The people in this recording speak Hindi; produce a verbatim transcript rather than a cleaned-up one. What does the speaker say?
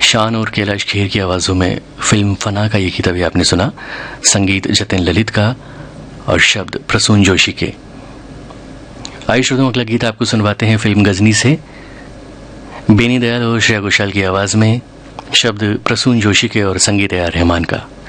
शान और कैलाश खेर की आवाज़ों में फिल्म फना का ये गीत अभी आपने सुना, संगीत जतिन ललित का और शब्द प्रसून जोशी के। आइए श्रोताओं, अगला गीत आपको सुनवाते हैं फिल्म गजनी से, बेनी दयाल और श्रेया घोषाल की आवाज़ में, शब्द प्रसून जोशी के और संगीत ए आर रहमान का।